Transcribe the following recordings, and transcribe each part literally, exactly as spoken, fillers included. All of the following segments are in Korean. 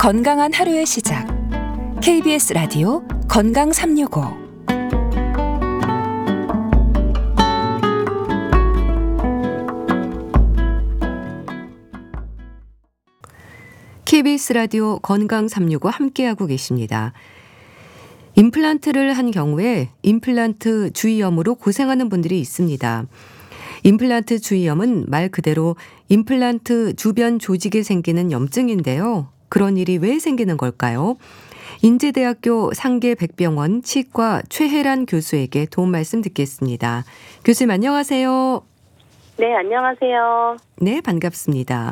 건강한 하루의 시작. 케이비에스 라디오 건강 삼육오. 케이비에스 라디오 건강 삼육오 함께하고 계십니다. 임플란트를 한 경우에 임플란트 주위염으로 고생하는 분들이 있습니다. 임플란트 주위염은 말 그대로 임플란트 주변 조직에 생기는 염증인데요. 그런 일이 왜 생기는 걸까요? 인제대학교 상계백병원 치과 최혜란 교수에게 도움 말씀 듣겠습니다. 교수님 안녕하세요. 네, 안녕하세요. 네, 반갑습니다.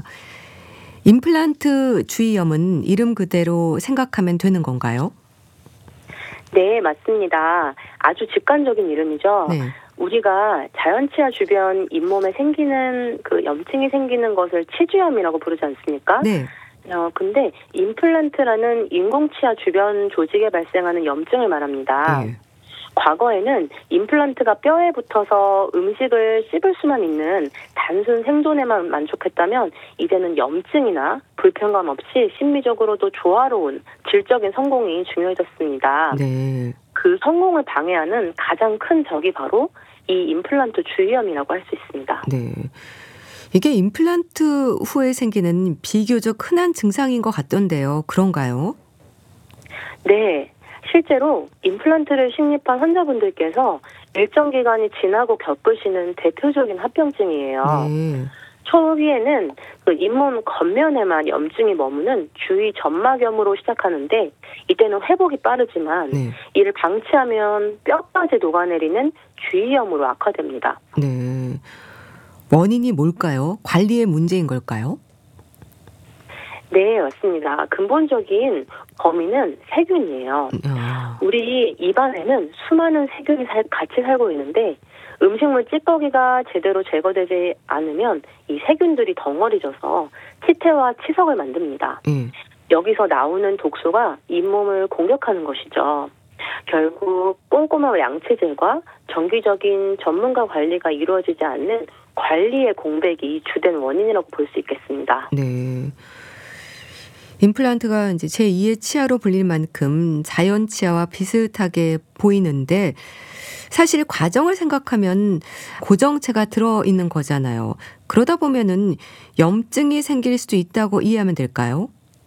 임플란트 주위염은 이름 그대로 생각하면 되는 건가요? 네, 맞습니다. 아주 직관적인 이름이죠. 네. 우리가 자연치아 주변 잇몸에 생기는 그 염증이 생기는 것을 치주염이라고 부르지 않습니까? 네. 어, 근데 임플란트라는 인공치아 주변 조직에 발생하는 염증을 말합니다. 네. 과거에는 임플란트가 뼈에 붙어서 음식을 씹을 수만 있는 단순 생존에만 만족했다면 이제는 염증이나 불편감 없이 심미적으로도 조화로운 질적인 성공이 중요해졌습니다. 네. 그 성공을 방해하는 가장 큰 적이 바로 이 임플란트 주위염이라고 할 수 있습니다. 네. 이게 임플란트 후에 생기는 비교적 흔한 증상인 것 같던데요. 그런가요? 네. 실제로 임플란트를 식립한 환자분들께서 일정 기간이 지나고 겪으시는 대표적인 합병증이에요. 네. 초기에는 그 잇몸 겉면에만 염증이 머무는 주위 점막염으로 시작하는데 이때는 회복이 빠르지만 네. 이를 방치하면 뼈까지 녹아내리는 주위염으로 악화됩니다. 네. 원인이 뭘까요? 관리의 문제인 걸까요? 네, 맞습니다. 근본적인 범인은 세균이에요. 아. 우리 입안에는 수많은 세균이 살, 같이 살고 있는데 음식물 찌꺼기가 제대로 제거되지 않으면 이 세균들이 덩어리져서 치태와 치석을 만듭니다. 네. 여기서 나오는 독소가 잇몸을 공격하는 것이죠. 결국 꼼꼼한 양체질과 정기적인 전문가 관리가 이루어지지 않는 관리의 공백이 주된 원인이라고 볼 수 있겠습니다. 네. 임플란트가 이제 제이의 치아로 불릴 만큼 자연 치아와 비슷하게 보이는데 사실 과정을 생각하면 고정체가 들어있는 거잖아요. 그러다 보면은 염증이 생길 수도 있다고 이해하면 될까요?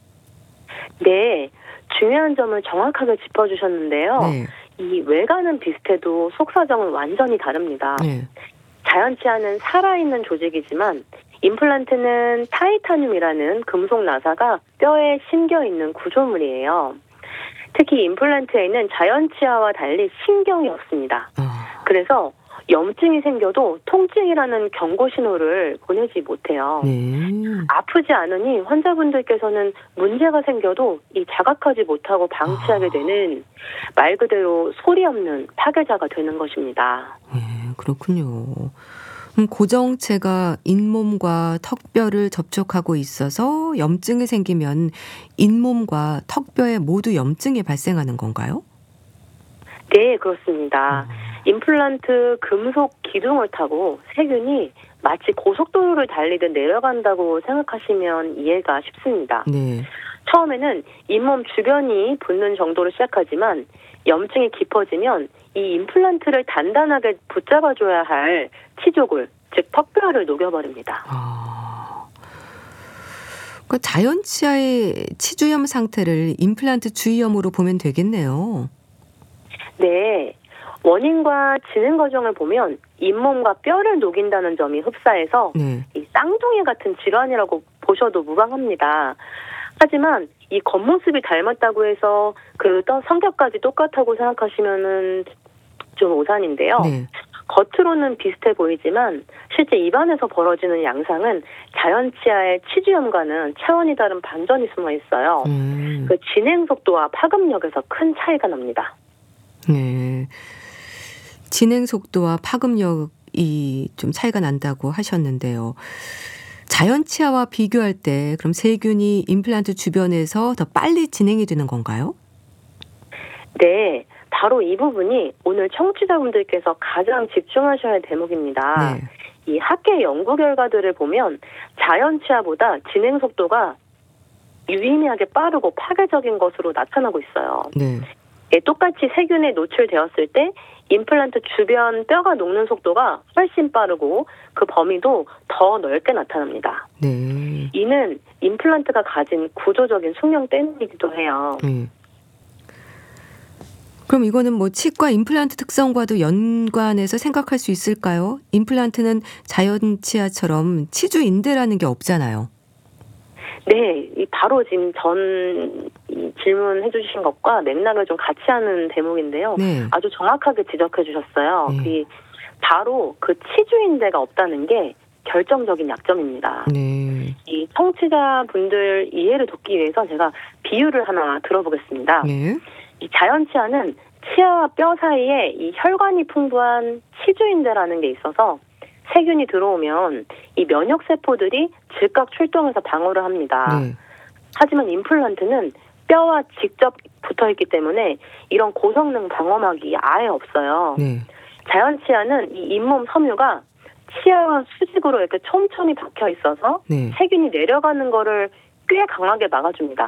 네, 중요한 점을 정확하게 짚어주셨는데요. 네. 이 외관은 비슷해도 속사정은 완전히 다릅니다. 네. 자연치아는 살아있는 조직이지만 임플란트는 타이타늄이라는 금속 나사가 뼈에 심겨있는 구조물이에요. 특히 임플란트에는 자연치아와 달리 신경이 없습니다. 아. 그래서 염증이 생겨도 통증이라는 경고 신호를 보내지 못해요. 네. 아프지 않으니 환자분들께서는 문제가 생겨도 이 자각하지 못하고 방치하게 되는 말 그대로 소리 없는 파괴자가 되는 것입니다. 네, 그렇군요. 음, 고정체가 잇몸과 턱뼈를 접촉하고 있어서 염증이 생기면 잇몸과 턱뼈에 모두 염증이 발생하는 건가요? 네, 그렇습니다. 임플란트 금속 기둥을 타고 세균이 마치 고속도로를 달리듯 내려간다고 생각하시면 이해가 쉽습니다. 네. 처음에는 잇몸 주변이 붓는 정도로 시작하지만 염증이 깊어지면 이 임플란트를 단단하게 붙잡아줘야 할 치조골, 즉 턱뼈를 녹여버립니다. 아, 그 자연 치아의 치주염 상태를 임플란트 주위염으로 보면 되겠네요. 네. 원인과 진행 과정을 보면 잇몸과 뼈를 녹인다는 점이 흡사해서 네. 이 쌍둥이 같은 질환이라고 보셔도 무방합니다. 하지만 이 겉모습이 닮았다고 해서 그 성격까지 똑같다고 생각하시면은 좀 오산인데요. 네. 겉으로는 비슷해 보이지만 실제 입안에서 벌어지는 양상은 자연치아의 치주염과는 차원이 다른 반전이 숨어 있어요. 음. 그 진행 속도와 파급력에서 큰 차이가 납니다. 네. 진행 속도와 파급력이 좀 차이가 난다고 하셨는데요. 자연 치아와 비교할 때 그럼 세균이 임플란트 주변에서 더 빨리 진행이 되는 건가요? 네. 바로 이 부분이 오늘 청취자분들께서 가장 집중하셔야 할 대목입니다. 네. 이 학계 연구 결과들을 보면 자연 치아보다 진행 속도가 유의미하게 빠르고 파괴적인 것으로 나타나고 있어요. 네. 예, 똑같이 세균에 노출되었을 때 임플란트 주변 뼈가 녹는 속도가 훨씬 빠르고 그 범위도 더 넓게 나타납니다. 네. 이는 임플란트가 가진 구조적인 숙명 때문이기도 해요. 네. 그럼 이거는 뭐 치과 임플란트 특성과도 연관해서 생각할 수 있을까요? 임플란트는 자연 치아처럼 치주 인대라는 게 없잖아요. 네, 이 바로 지금 전 이 질문해 주신 것과 맥락을 좀 같이 하는 대목인데요. 네. 아주 정확하게 지적해 주셨어요. 네. 그 바로 그 치주인대가 없다는 게 결정적인 약점입니다. 네. 이 청취자분들 이해를 돕기 위해서 제가 비유를 하나 들어보겠습니다. 네. 이 자연 치아는 치아와 뼈 사이에 이 혈관이 풍부한 치주인대라는 게 있어서 세균이 들어오면 이 면역 세포들이 즉각 출동해서 방어를 합니다. 네. 하지만 임플란트는 뼈와 직접 붙어 있기 때문에 이런 고성능 방어막이 아예 없어요. 네. 자연 치아는 이 잇몸 섬유가 치아와 수직으로 이렇게 촘촘히 박혀 있어서 네. 세균이 내려가는 거를 꽤 강하게 막아줍니다.